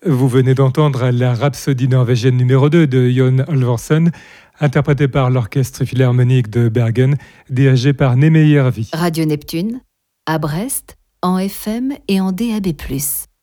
Vous venez d'entendre la Rhapsodie norvégienne numéro 2 de Jon Olversen, interprétée par l'Orchestre Philharmonique de Bergen, dirigé par Némé Järvi. Radio Neptune, à Brest, en FM et en DAB+.